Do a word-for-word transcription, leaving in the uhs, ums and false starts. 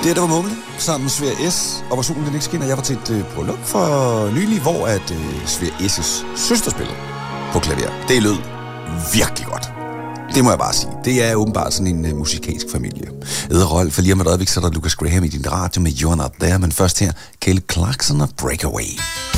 Det der var Mumle, sammen med Svær S, og hvor solen den ikke skinner. Jeg var til et øh, bryllup for nylig, hvor at øh, Svær S' søster spillede på klaver. Det lød virkelig godt. Det må jeg bare sige. Det er åbenbart sådan en uh, musikalsk familie. Eder Rolf, for lige om et øjeblik, så er der Lucas Graham i din radio med You're Not There, men først her, Kelly Clarkson og Breakaway.